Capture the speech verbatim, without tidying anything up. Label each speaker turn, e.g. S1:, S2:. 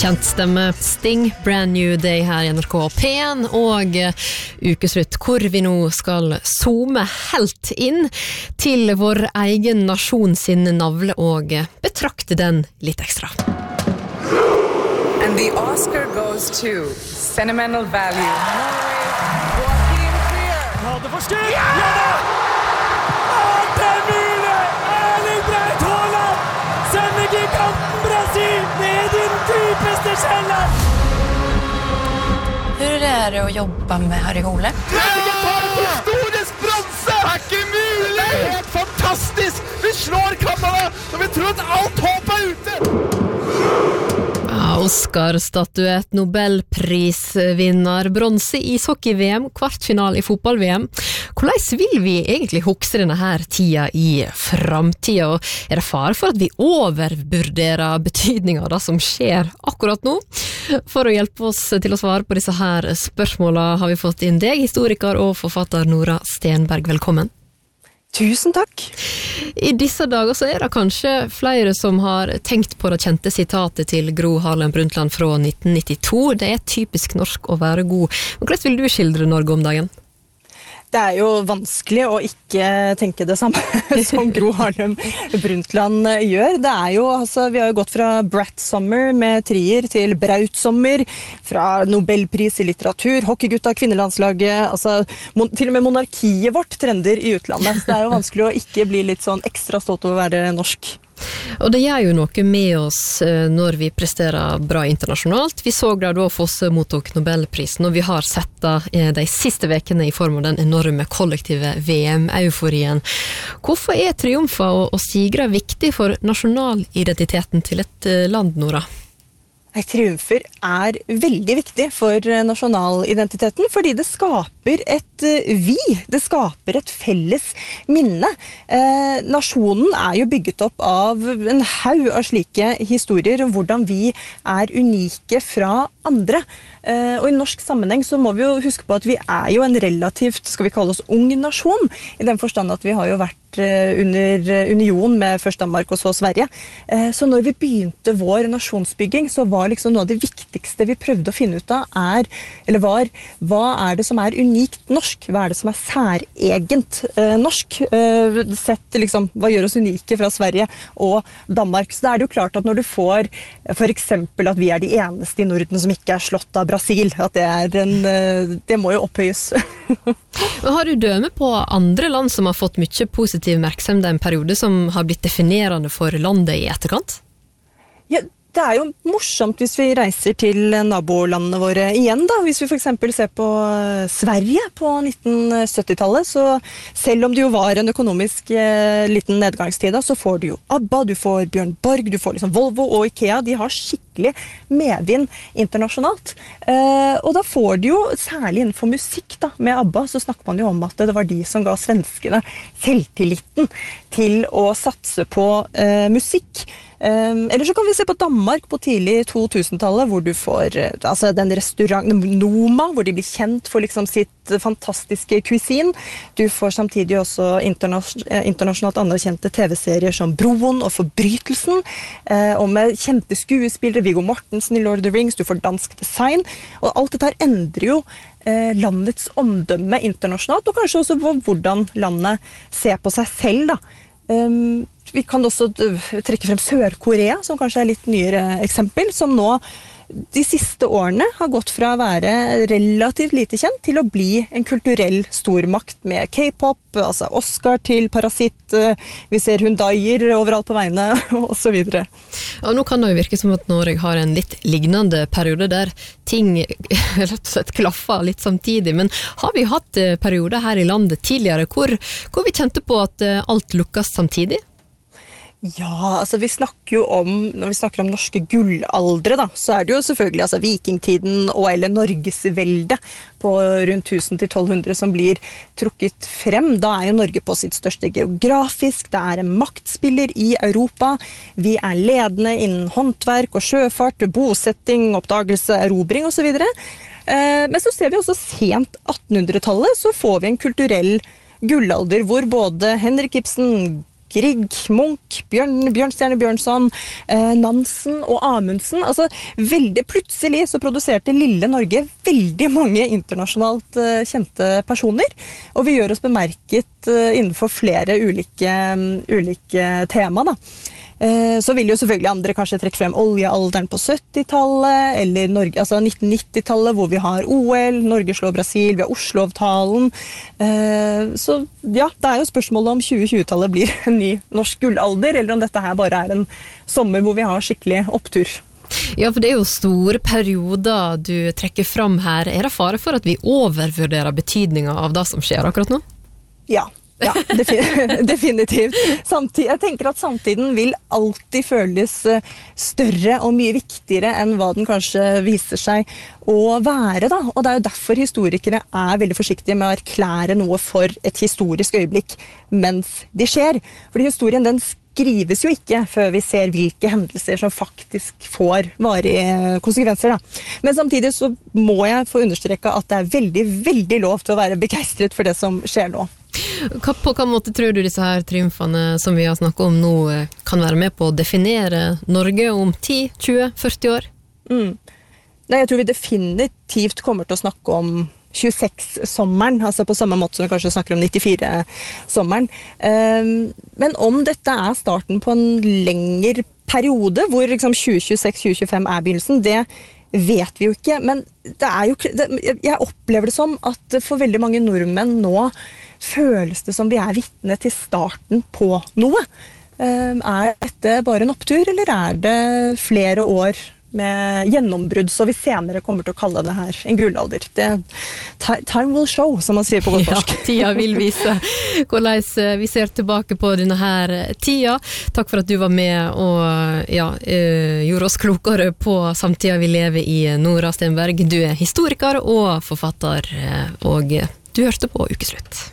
S1: Kjent stemme Sting, Brand New Day her i N R K P en og ukeslutt hvor vi nå skal zoome helt inn til vår egen nasjon sin navle og betrakte den litt ekstra.
S2: And the Oscar goes to Sentimental Value. Joaquin Trier.
S3: Ja, det får skudd! Ja da! Å, det er mulig! Erling Braut Haaland sender giganten Brasil ned i den dypeste kjelleren!
S4: Hur är det att jobba med Harry Hole?
S3: Sverige tar historisk bronse! Det er ikke mulig! Det er helt fantastisk! Vi slår Kanada, og vi tror at alt håp er ute!
S1: Oscar-statuett, Nobelprisvinner, bronse i ishockey-V M, kvartfinal i fotball-V M. Hvordan vil vi egentlig huske denne her tida i framtida? Er det fare for at vi overvurderer betydningen av det som skjer akkurat nå? For å hjelpe oss til å svare på disse her spørsmålene har vi fått inn deg, historiker og forfatter Nora Stenberg. Velkommen.
S5: Tusen takk.
S1: I disse dager så er det kanskje flere som har tenkt på det kjente sitatet til Gro Harlem Brundtland fra nitten nittito. Det er typisk norsk å være god. Hvordan vil du skildre Norge om dagen?
S5: Det er jo vanskelig å ikke tenke det samme som Gro Harlem Brundtland gjør. Det er jo, altså, vi har jo gått fra Brat Summer med Trier til Braut Sommer, fra Nobelpris i litteratur, hockeygutta, kvinnelandslaget, altså til og med monarkiet vårt trender i utlandet. Så det er jo vanskelig å ikke bli litt sånn ekstra stolt over å være norsk.
S1: Og det gjør jo noe med oss når vi presterer bra internasjonalt. Vi så da da Fosse mottok Nobelprisen, og vi har sett det de siste vekene i form av den enorme kollektive V M-euforien. Hvorfor er triumfer og, og sigre viktig for nasjonalidentiteten til et land, Nora?
S5: Nei, triumfer er veldig viktig for nasjonalidentiteten, fordi det skaper et vi, det skaper et felles minne. Eh, nasjonen er jo bygget opp av en haug av slike historier om hvordan vi er unike fra andre. Eh, og i norsk sammenheng så må vi jo huske på at vi er jo en relativt, skal vi kalle oss ung nasjon, i den forstand at vi har jo vært under union med først Danmark og så Sverige. Så når vi begynte vår nasjonsbygging, så var liksom noe av det viktigste vi prøvde å finne ut av er, eller var, hva er det som er unikt norsk? Hva er det som er særegent norsk? Sett liksom, hva gjør oss unike fra Sverige og Danmark? Så da er det jo klart at når du får for eksempel at vi er de eneste i Norden som ikke er slått av Brasil, at det er en, det må jo opphøyes.
S1: Har du døme på andre land som har fått mye positiv merksomhet en periode som har blitt definerende for landet i etterkant?
S5: Ja, det er jo morsomt hvis vi reiser til nabolandene våre igjen da. Hvis vi for eksempel ser på Sverige på nitten sytti-tallet, så selv om det jo var en økonomisk eh, liten nedgangstid, så får du jo ABBA, du får Bjørn Borg, du får liksom Volvo og IKEA. De har skikkelig medvind internasjonalt. Eh, og da får de jo, særlig innenfor musikk da, med ABBA, så snakker man jo om at det var de som ga svenskene selvtilliten til å satse på eh, musikk. Um, eller så kan vi se på Danmark på tidlig to tusen-tallet, hvor du får altså den restauranten Noma, hvor de blir kjent for liksom sitt fantastiske cuisine. Du får samtidig også internas internasjonalt anerkjente T V-serier som Broen og Forbrytelsen, uh, og med kjente skuespillere, Viggo Mortensen i Lord of the Rings, du får dansk design, og alt dette her endrer jo uh, landets omdømme internasjonalt, og kanskje også på hvordan landet ser på seg selv da. Um, vi kan også trekke frem Sør-Korea, som kanskje er litt nyere eksempel, som nå de siste årene har gått fra å være relativt lite kjent til å bli en kulturell stormakt med K-pop, altså Oscar til Parasitt, vi ser Hyundaier overalt på veiene, og så videre.
S1: Og nå kan det jo virke som at Norge har en litt lignende periode der ting rett og slett klaffer litt samtidig, men har vi hatt perioder her i landet tidligere hvor, hvor vi kjente på at alt lukkes samtidig?
S5: Ja, altså vi snakker jo om, når vi snakker om norske gullaldre da, så er det jo selvfølgelig altså vikingtiden og eller Norgesvelde på rundt tusen til tolv hundre som blir trukket frem. Da er jo Norge på sitt største geografisk, det er en maktspiller i Europa, vi er ledende innen håndverk og sjøfart, bosetting, oppdagelse, erobring og så videre. Eh, men så ser vi også sent attenhundretallet så får vi en kulturell gullalder hvor både Henrik Ibsen, Grieg, Munch, Bjørn, Bjørnstjerne Bjørnson, eh, Nansen og Amundsen. Altså, veldig plutselig så produserte lille Norge veldig mange internasjonalt eh, kjente personer, og vi gjør oss bemerket eh, innenfor flere ulike, um, ulike tema, da. Så vil jo selvfølgelig andre kanskje trekke frem oljealderen på syttitallet, eller Norge, altså nitten nittitallet hvor vi har O L, Norge slår Brasil, vi har Oslo-avtalen. Så ja, det er jo spørsmålet om tjue tjue-tallet blir en ny norsk gullalder, eller om dette her bare er en sommer hvor vi har skikkelig opptur.
S1: Ja, for det er jo store perioder du trekker fram her. Er det fare for at vi overvurderer betydningen av det som skjer akkurat nå?
S5: Ja. Ja, definitivt. Samtid, jeg tenker at samtiden vil alltid føles større og mye viktigere enn hva den kanskje viser seg å være, da. Og det er jo derfor historikere er veldig forsiktige med å erklære noe for et historisk øyeblikk mens de skjer. Fordi historien, den skrives jo ikke før vi ser hvilke hendelser som faktisk får varige konsekvenser, da. Men samtidig så må jeg få understreke at det er veldig, veldig lov til å være begeistret for det som skjer nå.
S1: På hva måte tror du disse her triumfene som vi har snakket om nå kan være med på å definere Norge om ti, tjue, førti år?
S5: Mm. Nei, jeg tror vi definitivt kommer til å snakke om tjueseks-sommeren, altså på samme måte som vi kanskje snakker om nittifire-sommeren. Men om dette er starten på en lengre periode, hvor liksom tjue tjueseks til tjue tjuefem er begynnelsen, det vet vi jo ikke, men det er jo, jeg opplever det som at for veldig mange nordmenn nå føles det som vi er vitne til starten på noe. Er dette bare en opptur, eller er det flere år med gjennombrudd, så vi senere kommer til å kalle det her en gullalder? Det, time will show, som man sier på godt norsk.
S1: Ja, tida vil vise hvordan vi ser tilbake på denne her tida. Takk for at du var med og ja, gjorde oss klokere på samtida vi lever i. Nora Stenberg, du er historiker og forfatter, og du hørte på Ukeslutt.